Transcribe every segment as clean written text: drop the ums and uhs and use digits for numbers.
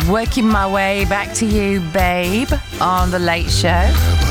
Working my way back to you, babe, on The Late Show.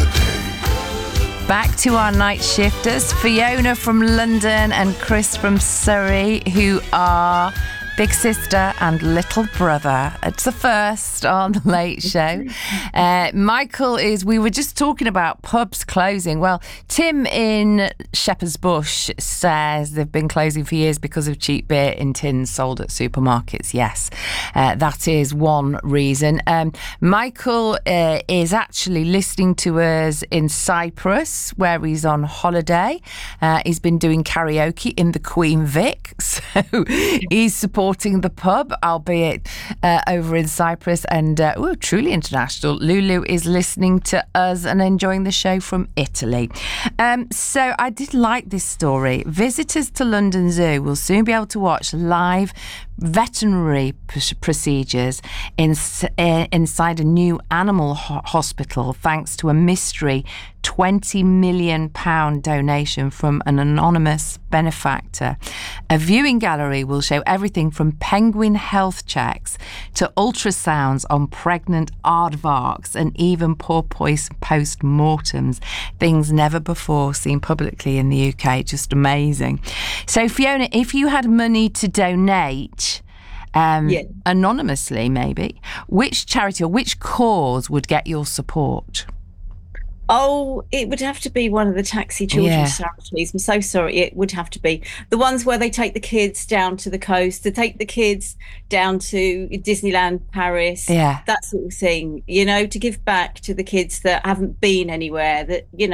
Back to our night shifters, Fiona from London and Chris from Surrey, who are big sister and little brother. It's the first on The Late Show. Michael we were just talking about pubs closing. Well, Tim in Shepherd's Bush says they've been closing for years because of cheap beer in tins sold at supermarkets. Yes, that is one reason. Michael is actually listening to us in Cyprus, where he's on holiday. He's been doing karaoke in the Queen Vic, so he's supporting the pub, albeit over in Cyprus, and truly international. Lulu is listening to us and enjoying the show from Italy. So I did like this story. Visitors to London Zoo will soon be able to watch live veterinary procedures inside a new animal hospital, thanks to a mystery £20 million donation from an anonymous benefactor. A viewing gallery will show everything from penguin health checks to ultrasounds on pregnant aardvarks and even porpoise post-mortems, things never before seen publicly in the UK. Just amazing. So Fiona, if you had money to donate anonymously maybe, which charity or which cause would get your support? Oh, it would have to be one of the taxi children's charities. I'm so sorry. It would have to be the ones where they take the kids down to the coast, to take the kids down to Disneyland, Paris, that sort of thing, to give back to the kids that haven't been anywhere,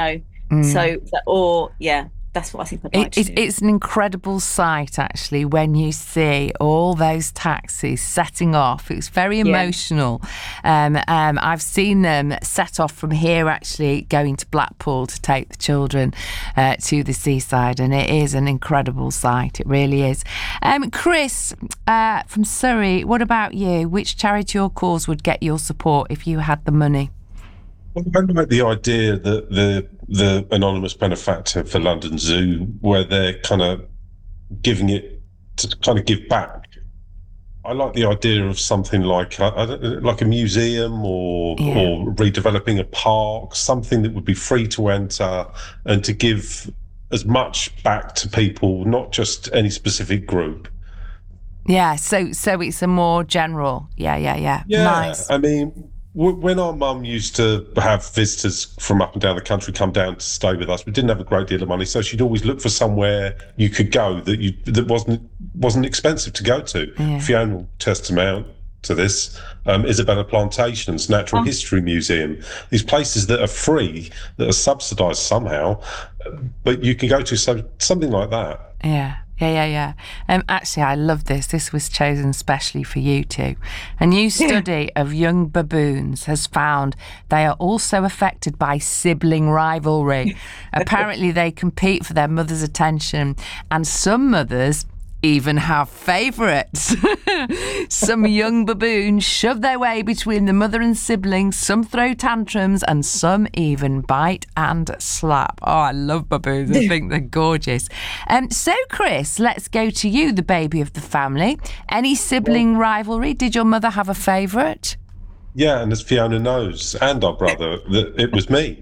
that's what I think I'd like to do. It's an incredible sight, actually, when you see all those taxis setting off. It's very emotional. I've seen them set off from here, actually, going to Blackpool to take the children to the seaside, and it is an incredible sight. It really is. Chris from Surrey, what about you? Which charity or cause would get your support if you had the money? Well, I like the idea that the anonymous benefactor for London Zoo, where they're kind of giving it to kind of give back. I like the idea of something like a museum or redeveloping a park, something that would be free to enter and to give as much back to people, not just any specific group. Yeah, so it's a more general. Yeah. Nice. I mean, when our mum used to have visitors from up and down the country come down to stay with us, we didn't have a great deal of money, so she'd always look for somewhere you could go that wasn't expensive to go to. Fiona will testimony to this. Isabella Plantations, Natural History Museum, these places that are free, that are subsidised somehow, but you can go to something like that. Yeah. Actually, I love this. This was chosen specially for you two. A new study of young baboons has found they are also affected by sibling rivalry. Apparently, they compete for their mother's attention, and some mothers even have favourites. Some young baboons shove their way between the mother and siblings, some throw tantrums, and some even bite and slap. Oh, I love baboons. I think they're gorgeous. So, Chris, let's go to you, the baby of the family. Any sibling rivalry? Did your mother have a favourite? Yeah, and as Fiona knows, and our brother, it was me.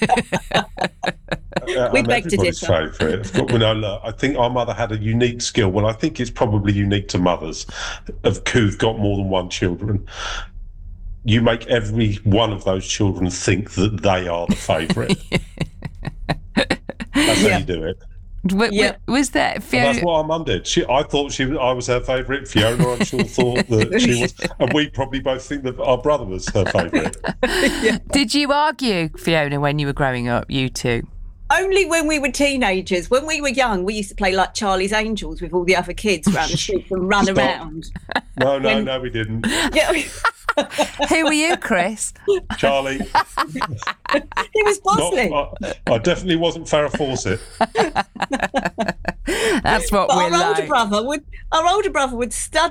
We beg to differ. I think our mother had a unique skill. Well, I think it's probably unique to mothers who've got more than one children. You make every one of those children think that they are the favourite. That's how you do it. Was that Fiona? And that's what our mum did. I thought I was her favourite. Fiona, I'm sure, thought that she was, and we probably both think that our brother was her favourite. Did you argue, Fiona, when you were growing up, you two? Only when we were teenagers. When we were young, we used to play like Charlie's Angels with all the other kids around the street and run around. No, we didn't. Yeah. Who were you, Chris? Charlie. He was Bosley. I definitely wasn't Farrah Fawcett. That's what we're like. Our older brother would study